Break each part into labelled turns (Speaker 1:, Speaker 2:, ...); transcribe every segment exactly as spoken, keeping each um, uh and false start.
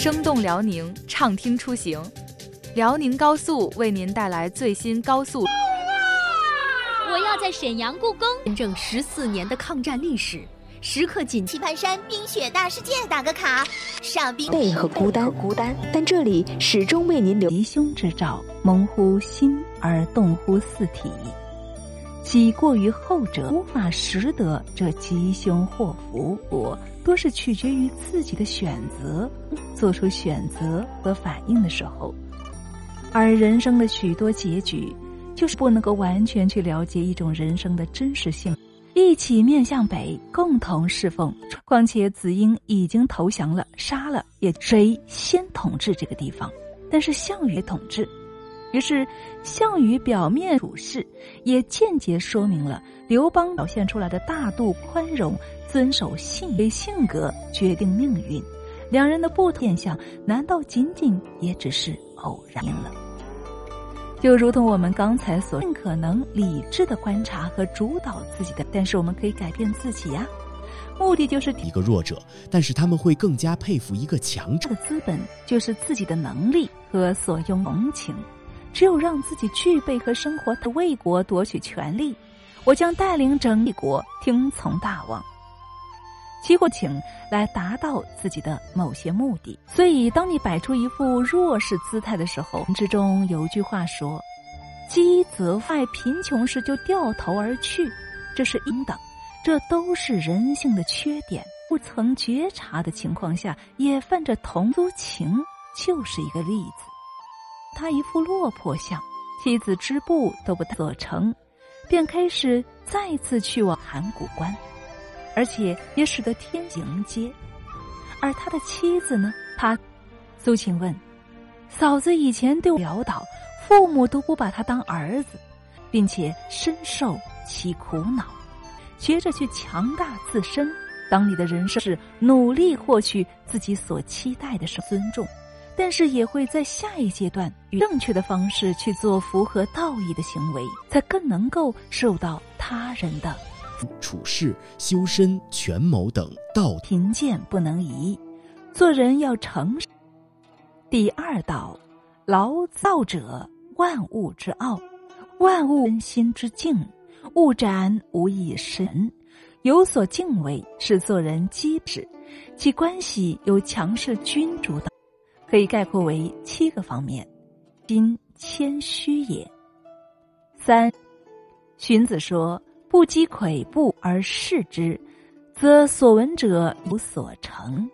Speaker 1: 生动辽宁，畅听出行。辽宁高速为您带来最新高速。
Speaker 2: 我要在沈阳故宫
Speaker 3: 见证十四年的抗战历史，时刻紧
Speaker 4: 棋盘山冰雪大世界打个卡，上冰
Speaker 5: 背和孤单孤单，但这里始终为您留
Speaker 6: 吉凶之兆，蒙乎心而动乎四体。己过于后者，无法识得这吉凶祸福，我多是取决于自己的选择，做出选择和反应的时候。而人生的许多结局，就是不能够完全去了解一种人生的真实性。一起面向北，共同侍奉。况且子婴已经投降了，杀了，也谁先统治这个地方？但是项羽统治。于是项羽表面处事，也间接说明了刘邦表现出来的大度宽容、遵守信为性格决定命运。两人的不同现象，难道仅仅也只是偶然了？就如同我们刚才所尽可能理智的观察和主导自己的，但是我们可以改变自己呀、啊。目的就是
Speaker 7: 一个弱者，但是他们会更加佩服一个强者。
Speaker 6: 这个资本就是自己的能力和所用同情。只有让自己具备和生活的为国夺取权利，我将带领整一国听从大王，其或请来达到自己的某些目的。所以当你摆出一副弱势姿态的时候，之中有句话说，饥则害，贫穷时就掉头而去，这是应的，这都是人性的缺点。不曾觉察的情况下也犯着同族情，就是一个例子。他一副落魄相，妻子织布都不所成，便开始再次去往函谷关，而且也使得天迎接。而他的妻子呢，他苏秦问，嫂子以前对我潦倒，父母都不把他当儿子，并且深受其苦恼，学着去强大自身。当你的人生是努力获取自己所期待的是尊重，但是也会在下一阶段以正确的方式去做符合道义的行为，才更能够受到他人的
Speaker 7: 处事、修身、权谋等道
Speaker 6: 贫贱不能移，做人要诚实。第二道，老子道者，万物之奥，万物人心之静，物展无以神，有所敬畏是做人基旨，其关系由强势君主导。可以概括为七个方面。今谦虚也。三，荀子说，不积跬步而视之，则所闻者有所成。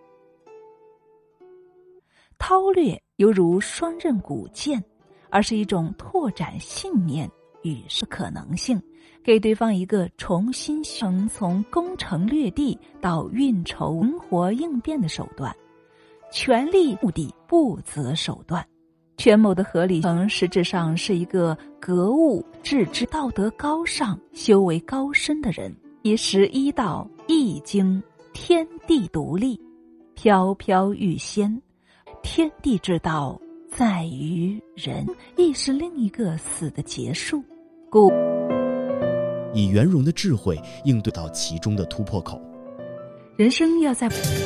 Speaker 6: 韬略犹如双刃古剑，而是一种拓展信念与可能性，给对方一个重新生从攻城略地到运筹灵活应变的手段。权力目的不择手段，权谋的合理性实质上是一个格物致知、道德高尚、修为高深的人。以十一道易经，天地独立，飘飘欲仙，天地之道在于人，亦是另一个死的结束。故
Speaker 7: 以圆融的智慧应对到其中的突破口。
Speaker 6: 人生要在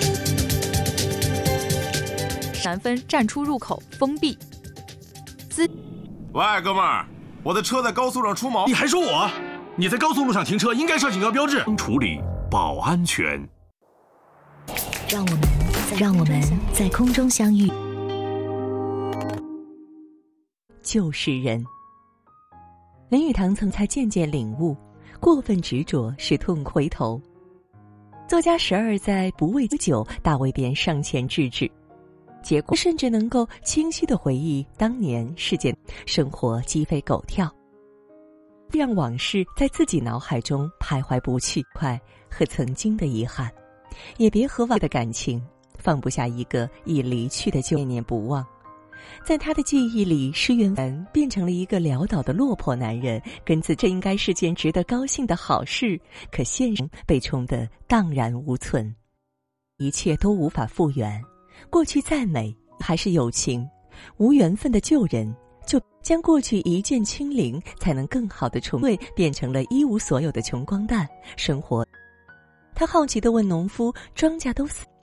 Speaker 1: 南分站出入口封闭。自
Speaker 8: 喂，哥们儿，我的车在高速上出毛。
Speaker 9: 你还说我？你在高速路上停车应该设警告标志。
Speaker 8: 处理保安全。
Speaker 5: 让我们让我们在空中相遇。
Speaker 10: 就是人。林语堂曾才渐渐领悟，过分执着是痛苦回头。作家十二在不畏久，大卫便上前制止，结果甚至能够清晰地回忆当年事件，生活鸡飞狗跳，让往事在自己脑海中徘徊不去，快和曾经的遗憾，也别和往的感情放不下一个已离去的旧念念不忘。在他的记忆里，施元文变成了一个潦倒的落魄男人，跟自这应该是件值得高兴的好事，可现实被冲得荡然无存，一切都无法复原。过去再美，还是友情；无缘分的旧人，就将过去一键清零，才能更好的重对，变成了一无所有的穷光蛋生活。他好奇地问农夫：庄稼都死